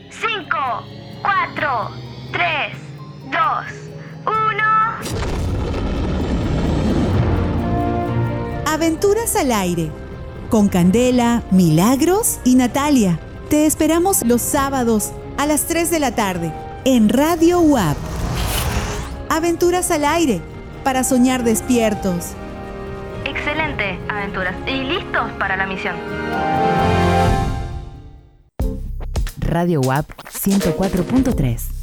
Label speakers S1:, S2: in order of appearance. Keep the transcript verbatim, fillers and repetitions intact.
S1: cinco, cuatro, tres, dos, uno.
S2: Aventuras al aire. Con Candela, Milagros y Natalia. Te esperamos los sábados a las tres de la tarde en Radio U A P. Aventuras al aire, para soñar despiertos.
S1: Excelente, aventuras. Y listos para la misión.
S3: Radio U A P ciento cuatro punto tres.